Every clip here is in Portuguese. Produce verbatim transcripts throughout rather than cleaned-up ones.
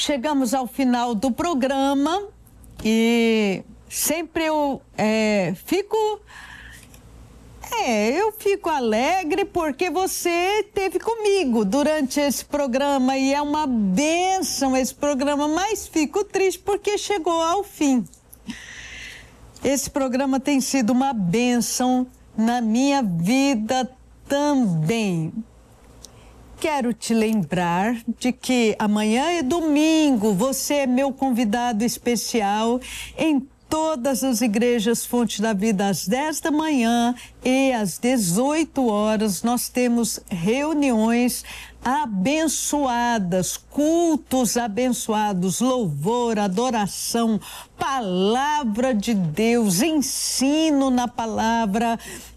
chegamos ao final do programa e sempre eu é, fico... É, eu fico alegre porque você esteve comigo durante esse programa e é uma bênção esse programa, mas fico triste porque chegou ao fim. Esse programa tem sido uma bênção na minha vida também. Quero te lembrar de que amanhã é domingo, você é meu convidado especial em todas as igrejas Fonte da Vida às dez da manhã e às dezoito horas nós temos reuniões abençoadas, cultos abençoados, louvor, adoração, palavra de Deus, ensino na palavra,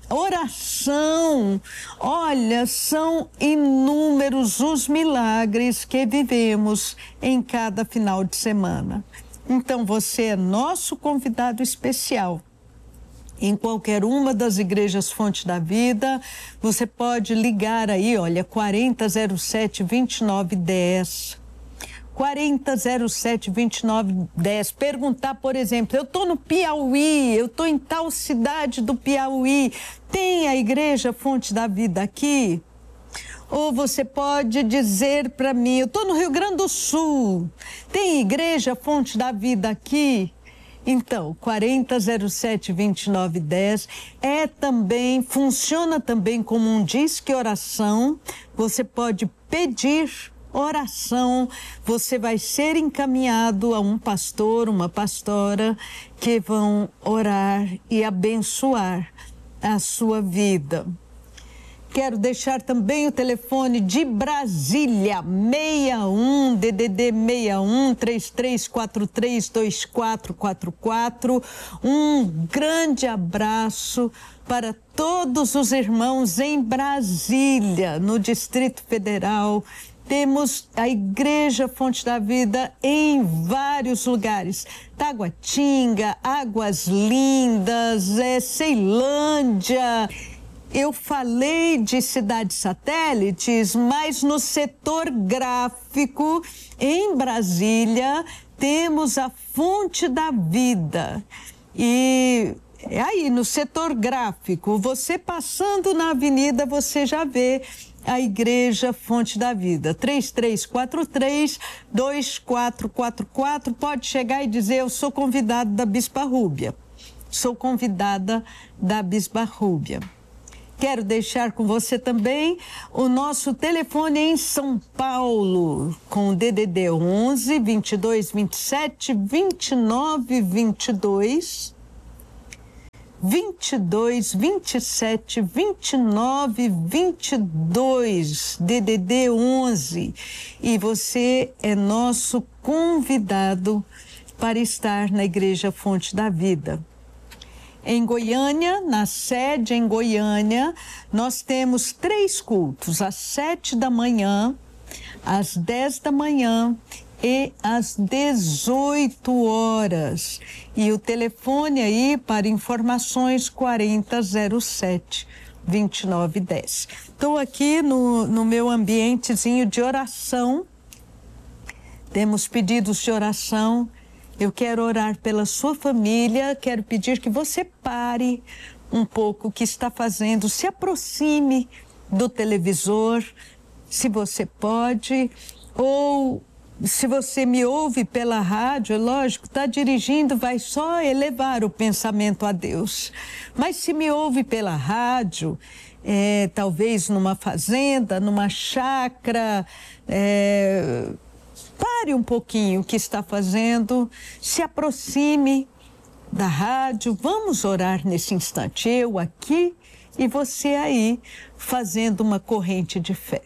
oração. Olha, são inúmeros os milagres que vivemos em cada final de semana. Então, você é nosso convidado especial. Em qualquer uma das igrejas Fonte da Vida, você pode ligar aí, olha, quarenta zero sete, vinte e nove dez. quarenta zero sete, vinte e nove dez. Perguntar, por exemplo, eu estou no Piauí, eu estou em tal cidade do Piauí, tem a igreja Fonte da Vida aqui? Ou você pode dizer para mim, eu estou no Rio Grande do Sul, tem igreja Fonte da Vida aqui? Então, quarenta zero sete, vinte e nove dez é também, funciona também como um disque oração, você pode pedir oração, você vai ser encaminhado a um pastor, uma pastora, que vão orar e abençoar a sua vida. Quero deixar também o telefone de Brasília, seis um, D D D seis um, três três quatro três, dois quatro quatro quatro. Um grande abraço para todos os irmãos em Brasília, no Distrito Federal. Temos a Igreja Fonte da Vida em vários lugares. Taguatinga, Águas Lindas, é, Ceilândia. Eu falei de cidades satélites, mas no setor gráfico, em Brasília, temos a Fonte da Vida. E é aí, no setor gráfico, você passando na avenida, você já vê a Igreja Fonte da Vida. três três quatro três, dois quatro quatro quatro. Pode chegar e dizer, eu sou convidado da Bispa Rúbia. Sou convidada da Bispa Rúbia. Quero deixar com você também o nosso telefone em São Paulo, com o D D D onze, vinte e dois, vinte e sete, vinte e nove, vinte e dois, vinte e dois, vinte e sete, vinte e nove, vinte e dois, D D D onze. E você é nosso convidado para estar na Igreja Fonte da Vida. Em Goiânia, na sede em Goiânia, nós temos três cultos, às sete da manhã, às dez da manhã e às dezoito horas. E o telefone aí para informações quarenta zero sete, vinte e nove dez. Estou aqui no, no meu ambientezinho de oração, temos pedidos de oração. Eu quero orar pela sua família, quero pedir que você pare um pouco o que está fazendo, se aproxime do televisor, se você pode, ou se você me ouve pela rádio, é lógico, está dirigindo, vai só elevar o pensamento a Deus. Mas se me ouve pela rádio, é, talvez numa fazenda, numa chácara, é, pare um pouquinho o que está fazendo, se aproxime da rádio, vamos orar nesse instante, eu aqui e você aí, fazendo uma corrente de fé.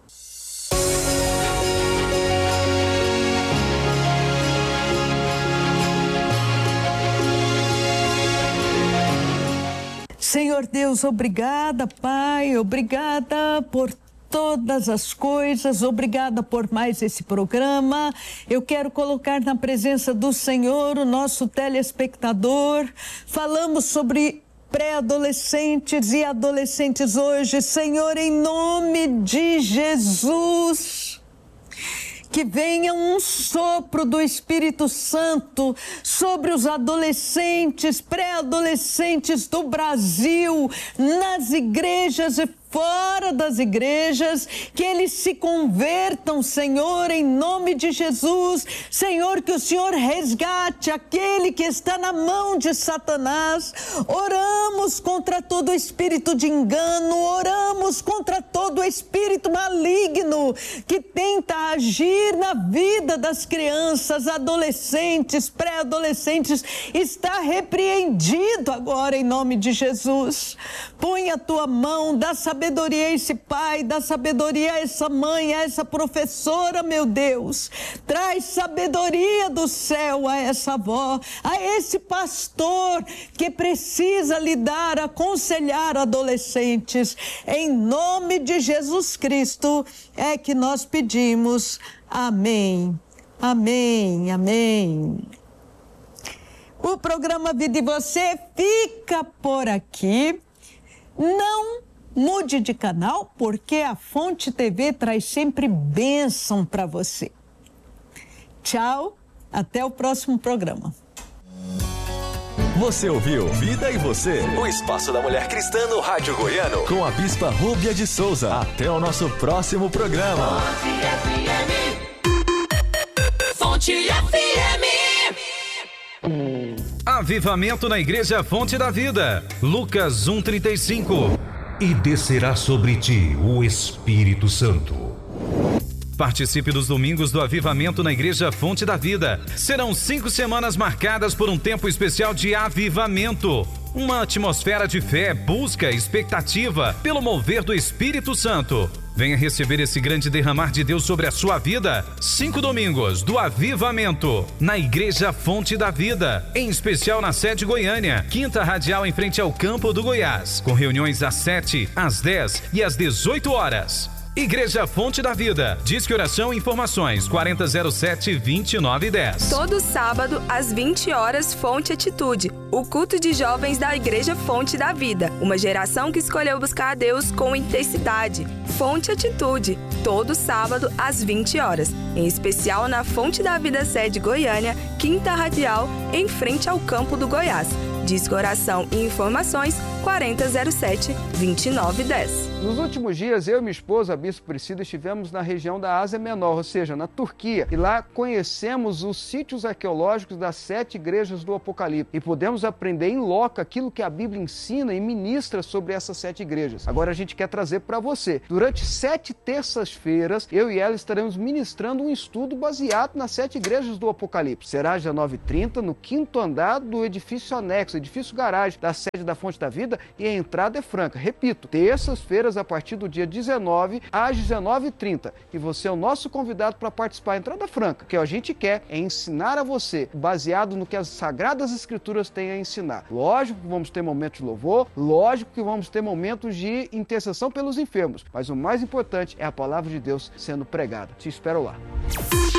Senhor Deus, obrigada, Pai, obrigada por todas as coisas, obrigada por mais esse programa. Eu quero colocar na presença do Senhor o nosso telespectador. Falamos sobre pré-adolescentes e adolescentes hoje. Senhor, em nome de Jesus, que venha um sopro do Espírito Santo sobre os adolescentes, pré-adolescentes do Brasil, nas igrejas e fora das igrejas, que eles se convertam, Senhor, em nome de Jesus. Senhor, que o Senhor resgate aquele que está na mão de Satanás. Oramos contra todo espírito de engano, oramos contra todo espírito maligno que tenta agir na vida das crianças, adolescentes, pré-adolescentes. Está repreendido agora em nome de Jesus. Põe a tua mão, dá sabedoria Sabedoria a esse pai, dá sabedoria a essa mãe, a essa professora, meu Deus. Traz sabedoria do céu a essa avó, a esse pastor que precisa lidar, aconselhar adolescentes. Em nome de Jesus Cristo é que nós pedimos. Amém, amém, amém. O programa Vida e Você fica por aqui. Não mude de canal, porque a Fonte T V traz sempre bênção para você. Tchau, até o próximo programa. Você ouviu Vida e Você, o espaço da mulher cristã no Rádio Goiano, com a Bispa Rúbia de Souza. Até o nosso próximo programa. Fonte F M. Fonte F M. Avivamento na Igreja Fonte da Vida. Lucas um, trinta e cinco. E descerá sobre ti o Espírito Santo. Participe dos domingos do Avivamento na Igreja Fonte da Vida. Serão cinco semanas marcadas por um tempo especial de avivamento. Uma atmosfera de fé, busca, expectativa pelo mover do Espírito Santo. Venha receber esse grande derramar de Deus sobre a sua vida. Cinco domingos do Avivamento na Igreja Fonte da Vida, em especial na sede Goiânia, Quinta Radial em frente ao Campo do Goiás, com reuniões às sete, às dez e às dezoito horas. Igreja Fonte da Vida. Disque Oração e Informações quarenta zero sete, vinte e nove dez. Todo sábado, às vinte horas, Fonte Atitude, o culto de jovens da Igreja Fonte da Vida. Uma geração que escolheu buscar a Deus com intensidade. Fonte Atitude, todo sábado, às vinte horas. Em especial na Fonte da Vida sede Goiânia, Quinta Radial, em frente ao Campo do Goiás. Disque Oração e Informações quarenta zero sete, vinte e nove dez. Nos últimos dias, eu e minha esposa, a Bispo Priscila, estivemos na região da Ásia Menor, ou seja, na Turquia. E lá conhecemos os sítios arqueológicos das sete igrejas do Apocalipse. E pudemos aprender em loco aquilo que a Bíblia ensina e ministra sobre essas sete igrejas. Agora a gente quer trazer para você. Durante sete terças-feiras, eu e ela estaremos ministrando um estudo baseado nas sete igrejas do Apocalipse. Será às dezenove e trinta, no quinto andar do edifício anexo, edifício garagem da sede da Fonte da Vida, e a entrada é franca. Repito, terças-feiras a partir do dia dezenove às dezenove e trinta. E você é o nosso convidado para participar. A entrada franca. O que a gente quer é ensinar a você, baseado no que as Sagradas Escrituras têm a ensinar. Lógico que vamos ter momentos de louvor, lógico que vamos ter momentos de intercessão pelos enfermos, mas o mais importante é a palavra de Deus sendo pregada. Te espero lá.